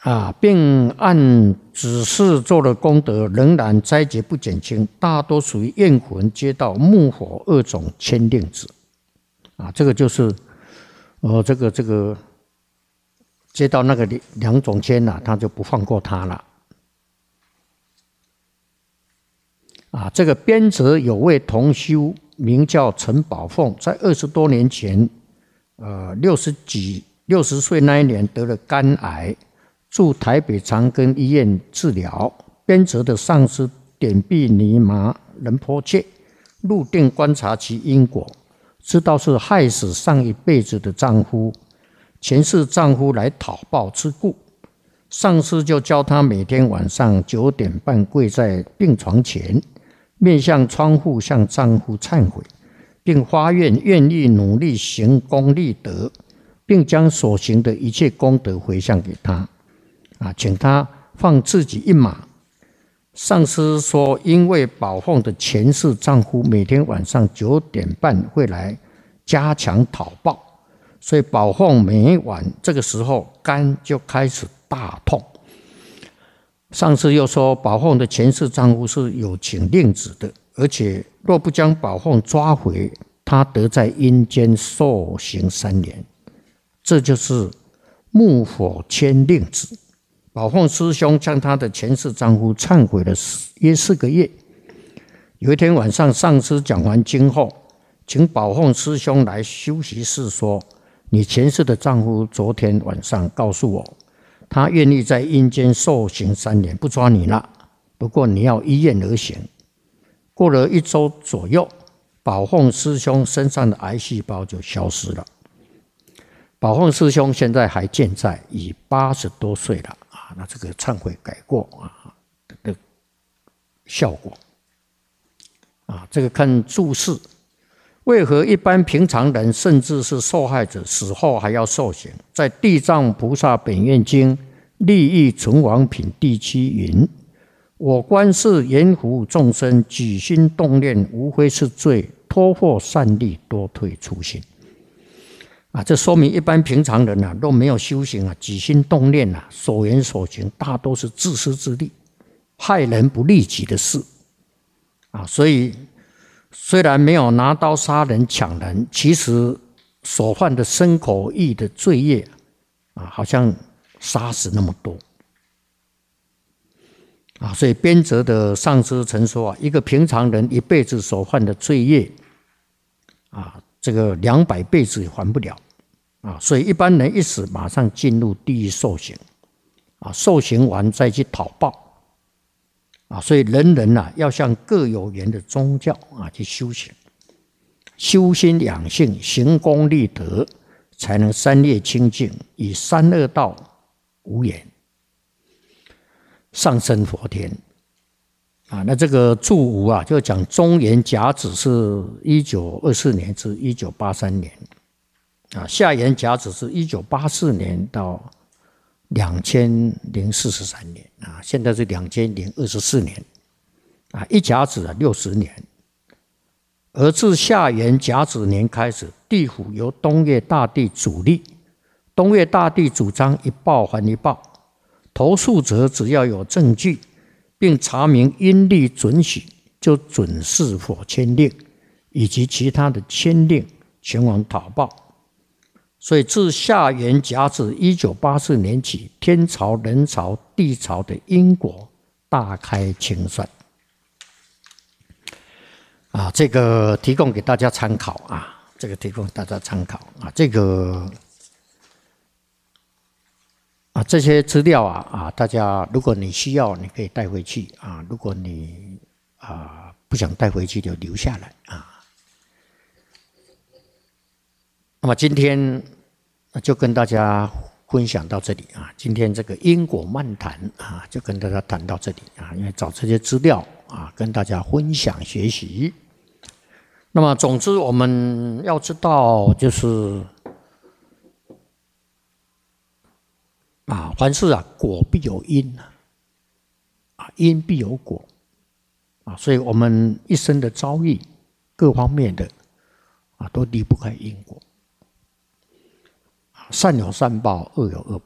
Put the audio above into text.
并按指示做了功德，仍然灾劫不减轻，大多属于怨魂接到木火二种牵令子。这个就是这个接到那个两种牵他就不放过他了。这个边泽有位同修，名叫陈宝凤，在20多年前，60岁那一年得了肝癌，住台北长庚医院治疗。边泽的上师点壁尼玛仁波切入定观察其因果，知道是害死上一辈子的丈夫，前世丈夫来讨报之故。上师就教他每天晚上9点半跪在病床前，面向窗户向丈夫忏悔，并发愿愿意努力行功立德，并将所行的一切功德回向给他。请他放自己一马。上师说，因为宝凤的前世丈夫每天晚上9点半会来加强讨报，所以宝凤每晚这个时候肝就开始大痛。上师又说，宝凤的前世丈夫是有请令子的，而且若不将宝凤抓回，他得在阴间受刑3年。这就是木火牵令子。宝凤师兄向他的前世丈夫忏悔了约4个月。有一天晚上，上师讲完经后，请宝凤师兄来休息室说，你前世的丈夫昨天晚上告诉我，他愿意在阴间受刑3年，不抓你了，不过你要依愿而行。过了1周左右，宝凤师兄身上的癌细胞就消失了。宝凤师兄现在还健在，已80多岁了。那这个忏悔改过的效果这个看注释，为何一般平常人甚至是受害者死后还要受刑？在《地藏菩萨本愿经·利益存亡品》第7云：我观世严福众生，举心动念，无非是罪，托获善利，多退初心。这说明一般平常人都没有修行举心动念所言所行大都是自私自利，害人不利己的事所以虽然没有拿刀杀人抢人，其实所犯的身口意的罪业好像杀死那么多所以边泽的上师曾说一个平常人一辈子所犯的罪业这个200辈子也还不了所以一般人一死马上进入地狱受刑受刑完再去讨报所以人人要向各有缘的宗教去修行，修心养性，行功立德，才能3业清净，与3恶道无缘，上升佛天那这个注无就讲中元甲子是1924年至1983年下元甲子是1984年到2043年现在是2024年一甲子60年。而自下元甲子年开始，地府由东岳大帝主立，东岳大帝主张一报还一报，投诉者只要有证据并查明因力准许，就准是否签令以及其他的签令前往讨报。所以自下元甲子1984年起，天朝、人朝、地朝的因果大开清算这个提供给大家参考这个提供给大家参考这个这些资料大家如果你需要，你可以带回去如果你不想带回去，就留下来那么今天就跟大家分享到这里今天这个因果漫谈就跟大家谈到这里因为找这些资料跟大家分享学习。那么总之我们要知道，就是凡事果必有因因必有果所以我们一生的遭遇各方面的都离不开因果。善有善报，恶有恶